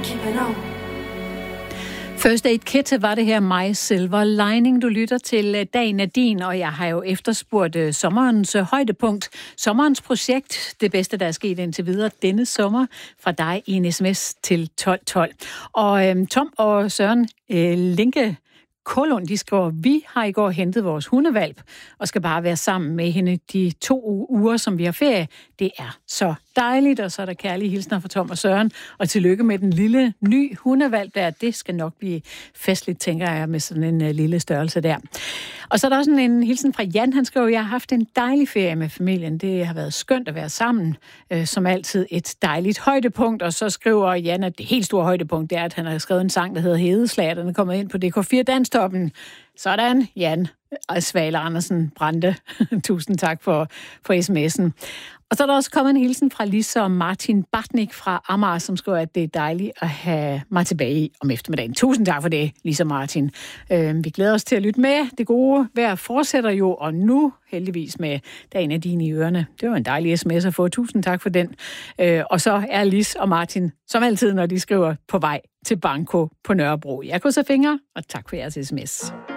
First Aid Kit var det her My Silver Lining. Du lytter til Dagen er din, og jeg har jo efterspurgt sommerens højdepunkt. Sommerens projekt, det bedste, der er sket indtil videre denne sommer, fra dig i en sms til 1212. Og Tom og Søren Linke Kolund, de skriver, vi har i går hentet vores hundevalp, og skal bare være sammen med hende de 2 uger, som vi har ferie. Det er så dejligt, og så er der kærlige hilsner fra Tom og Søren, og tillykke med den lille ny hundevalp der. Det skal nok blive festligt, tænker jeg, med sådan en lille størrelse der. Og så er der også en hilsen fra Jan. Han skriver, jeg har haft en dejlig ferie med familien. Det har været skønt at være sammen, som altid et dejligt højdepunkt. Og så skriver Jan, at det helt store højdepunkt er, at han har skrevet en sang, der hedder Hedeslag. Den er kommet ind på DK4 Danstoppen. Sådan, Jan Svale Andersen Brande. Tusind tak for sms'en. Og så er der også kommet en hilsen fra Lisa og Martin Bartnik fra Amager, som skriver, at det er dejligt at have mig tilbage om eftermiddagen. Tusind tak for det, Lisa og Martin. Vi glæder os til at lytte med. Det gode vejr fortsætter jo, og nu heldigvis med Dagen er din i ørerne. Det var en dejlig sms at få. Tusind tak for den. Og så er Lis og Martin, som altid, når de skriver, på vej til Banko på Nørrebro. Jeg krydser fingre, og tak for jeres sms.